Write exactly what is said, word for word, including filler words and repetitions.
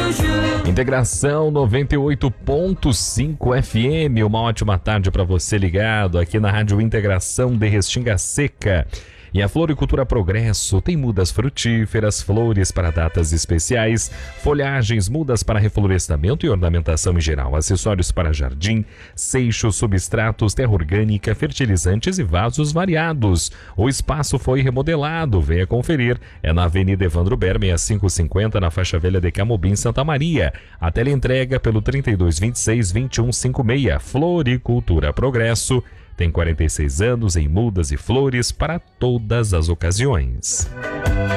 Integração noventa e oito ponto cinco F M, uma ótima tarde para você ligado aqui na Rádio Integração de Restinga Seca. E a Floricultura Progresso tem mudas frutíferas, flores para datas especiais, folhagens, mudas para reflorestamento e ornamentação em geral, acessórios para jardim, seixos, substratos, terra orgânica, fertilizantes e vasos variados. O espaço foi remodelado, venha conferir. É na Avenida Evandro Ber, sessenta e cinco cinquenta, na faixa velha de Camobim, Santa Maria. A teleentrega pelo trinta e dois, vinte e seis, vinte e um cinquenta e seis. Floricultura Progresso. Tem quarenta e seis anos em mudas e flores para todas as ocasiões.